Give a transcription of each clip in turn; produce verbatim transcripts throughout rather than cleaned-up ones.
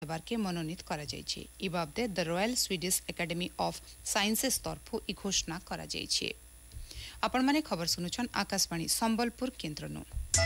देवार के मनोनीत करा जायछि। इ बाबदे the royal Swedish academy of sciences तरफु इ घोषणा करा जायछि। आपण माने खबर सुनुछन आकाशवाणी संबलपुर केन्द्रनु।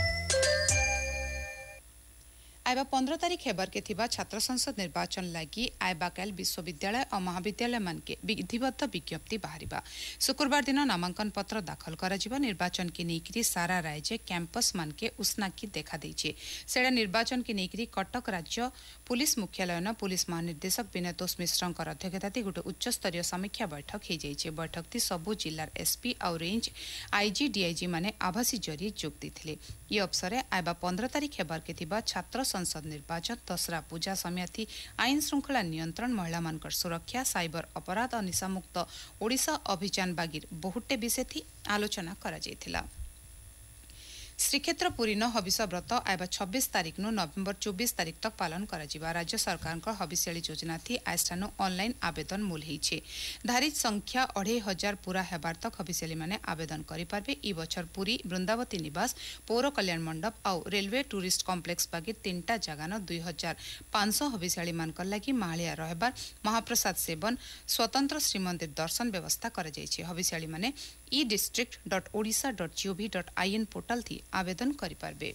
आयबा पंद्रह तारीख हेबार के थिबा छात्र संसद निर्वाचन लगी आयबा काल विश्वविद्यालय और महाविद्यालय मान के विधिवत विज्ञप्ति बाहरिबा। शुक्रवार दिन नामांकन पत्र दाखल करा जिबा। निर्वाचन के नेकरी सारा राज्य कैंपस मान के उस्नाकी देखा देइछे। सेडा निर्वाचन के नेकरी कटक राज्य पुलिस मुख्यालय न पुलिस महानिर्देशक विनयतोष मिश्रंकर अध्यक्षताती गोटे उच्च स्तरीय समीक्षा बैठक हो जाइछे। बैठक ती सबु जिल्लार एसपी और रेंज आईजी डीआईजी माने आभासी जरिए जोग देथिले। इ अवसर आयबा पंद्रह तारीख हेबार के थिबा छात्र संसद निर्वाचन दसरा पूजा समिति आईन श्रृंखला नियंत्रण महिला मानकर सुरक्षा साइबर अपराध और निशामुक्त ओडिशा अभियान बागिर बहुटे विषय थी आलोचना करा जायथिला। श्रीक्षेत्र पुरी न हबिष व्रत आयबा छब्बीस तारीख नु नवेम्बर चौबीस तारीख तक पालन करा जिबा। राज्य सरकार का हबिष्याली योजना थी आइस्टानु ऑनलाइन आवेदन मूल होइछे। धारित संख्या अढ़ाई हजार पूरा हेबार तक हबिष्याली माने आवेदन करि पारबे। इ बछर पुरी वृंदावती निवास पौर कल्याण मंडप और रेलवे टूरिस्ट कॉम्प्लेक्स बागी तीनटा जगान दुई हजार पांच सौ हबिष्याली मानकर लगी मालिया रहबार महाप्रसाद सेवन स्वतंत्र श्रीमंदिर दर्शन व्यवस्था करा जायछे। हबिष्याली माने ई district dot Odisha dot gov dot IN portal थी आवेदन करि पारबे।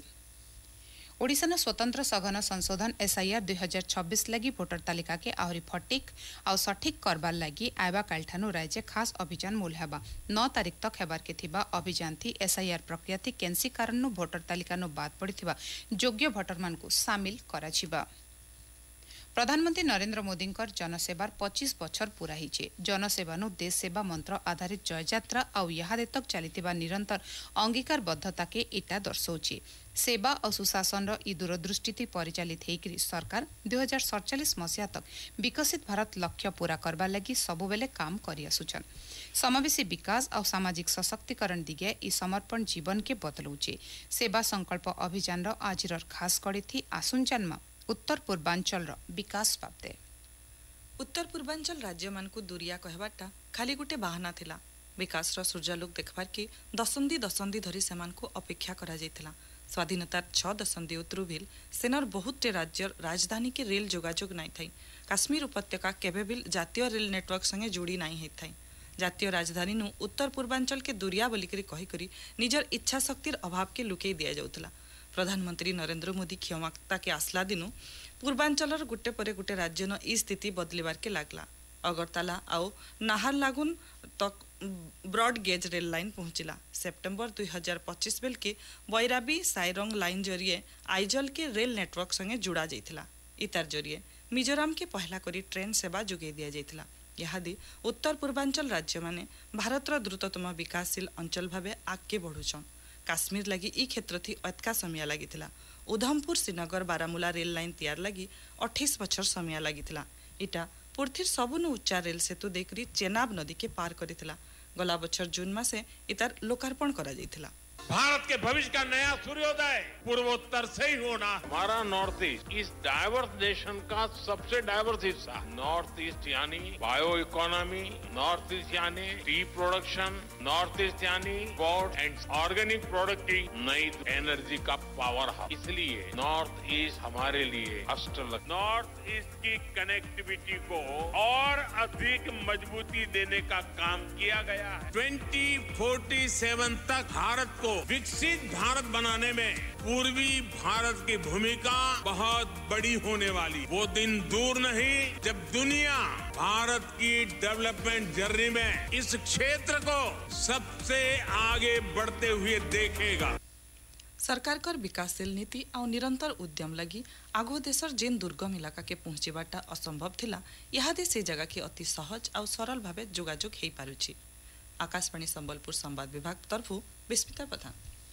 ओडिशा स्वतंत्र सघन संशोधन एसआईआर दुई हजार छब्बीस लगी भोटर तालिका के आहरी फटिक और सठिक करबार लगी आयबा कालठानु राज्य खास अभियान मूल हेबा। नौ तारीख तक हेबार के थिबा अभियान थी एसआईआर प्रक्रिया थी केंसी कारण भोटर तालिका बाद पड़िथिबा योग्य भोटर मान को सामिल करा जिबा। प्रधानमंत्री नरेंद्र मोदी जनसेवार पच्चीस बछर पूरा होइछे। जनसेवा नु देश सेवा मंत्र आधारित जययात्रा और यहाँ तक चलीथिबा निरंतर अंगीकारबद्धता के इटा दर्शाउछि। सेवा और सुशासन इ दूरदृष्टि परिचालित होकर सरकार दुई हजार सड़चालीस मसीहा तक विकसित भारत लक्ष्य पूरा करबा लगी सबुबेले काम करि आसुछन। समावेशी विकास और सामाजिक सशक्तिकरण दिगे इ समर्पण जीवन के बदलौछे। सेवा संकल्प अभियान रो आजिर खास कड़ी थी आसुंजानमा उत्तर पूर्वांचल विकास बाबदे। उत्तर पूर्वांचल राज्य मान को दूरिया कहबाटा खाली गोटे बाहाना थिला। विकास रो सूर्यालोक देखबार की दशंधि दशंधि धरी सेमान को अपेक्षा करा जायथिला। स्वाधीनतार छ दशंधि उतरु बिल सेनार बहुते राज्य राजधानी के रेल जोगाजोग नाई थाई। काश्मीर उपत्यका केबे बिल जातीय रेल नेटवर्क संगे जोड़ी नाई हे थाई। जातीय राजधानी नु उत्तर पूर्वांचल के दूरिया बोलिकरी कही करी निजर इच्छा शक्तिर अभाव के लुकई दिया जाउथला। प्रधानमंत्री नरेंद्र मोदी क्षमता के आसला दिनु पूर्वांचल गोटे पर गोटे राज्य न ई स्थिति बदलिबार के लागला। अगरतला आउ नाहरलागुन तक ब्रॉड गेज रेल लाइन पहुंचला। सेप्टेम्बर दुई हजार पच्चीस बेल के बैराबी साइरंग लाइन जरिए आइजल के रेल नेटवर्क संगे जुड़ा जाइथिला। इतार जरिए मिजोराम के पहला करी ट्रेन सेवा जोगे दिया जाइथिला। यहादी उत्तर पूर्वांचल राज्य माने भारतर द्रुततम विकासशील अंचल भावे आगे बढ़ुछन। काश्मीर लगी ई क्षेत्र थी अतका समय लगी थिला। उधमपुर श्रीनगर बारामूला रेल लाइन तैयार लगी अट्ठाईस बछर समय लगी थिला। इटा पुरथिर सबुनु उच्चा रेल सेतु देखरी चेनाब नदी के पार करिथिला। गला बछर जून मासे इतार लोकार्पण करा जाइथिला। भारत के भविष्य का नया सूर्योदय पूर्वोत्तर से ही होना। हमारा नॉर्थ ईस्ट इस डाइवर्स नेशन का सबसे डाइवर्स हिस्सा। नॉर्थ ईस्ट यानी बायो इकोनॉमी, नॉर्थ ईस्ट यानी टी प्रोडक्शन, नॉर्थ ईस्ट यानी पोर्ट एंड ऑर्गेनिक प्रोडक्ट की नई एनर्जी का पावर हाउस। इसलिए नॉर्थ ईस्ट हमारे लिए अष्टलक्ष्मी। नॉर्थ ईस्ट की कनेक्टिविटी को और अधिक मजबूती देने का काम किया गया है। ट्वेंटी फोर्टी सेवन तक भारत को विकसित भारत बनाने में पूर्वी भारत की भूमिका बहुत बड़ी होने वाली। वो दिन दूर नहीं जब दुनिया भारत की डेवलपमेंट जर्नी में इस क्षेत्र को सबसे आगे बढ़ते हुए देखेगा। सरकार कर विकासशील नीति और निरंतर उद्यम लगी आगो देशर जेन दुर्गम इलाका के पहुंचीबाटा असंभव थिला। इहादे से जगह के अति सहज और सरल भावे जोगाजोग हो पारुछि। आकाशवाणी संबलपुर संवाद विभाग तरफु विस्मिता प्रधान।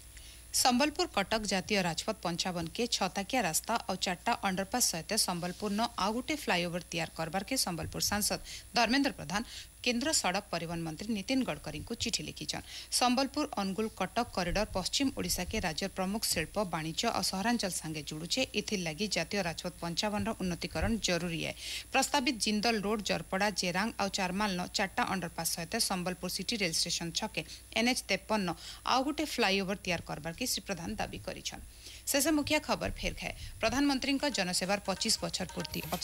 संबलपुर कटक जातीय राजपथ पंचावन के छताकिया रास्ता और चार्टा अंडरपास सहित संबलपुर न आउ गोटे फ्लाईओवर तैयार करबार के संबलपुर सांसद धर्मेंद्र प्रधान केंद्र सड़क परिवहन मंत्री नितिन गडकरी को चिठी लिखिछन। संबलपुर अनुगुल कटक कॉरिडोर पश्चिम ओडिशा के राज्य प्रमुख शिल्प वाणिज्य और सहरांचल संगे जुड़ुछे। इथिर लगी जातीय राजपथ पंचावन उन्नतीकरण जरूरी है। प्रस्तावित जिंदल रोड जरपड़ा जेरांग और चारमाल न चार्टा अंडरपास सहित संबलपुर सिटी रेल स्टेशन छके एनएच तेपन न आउ गोटे फ्लाईओवर तैयार करबार के श्री प्रधान दाबी करिछन। शेष मुखिया खबर फेर है। प्रधानमंत्री जनसेवार पच्चीस बछर पूर्ति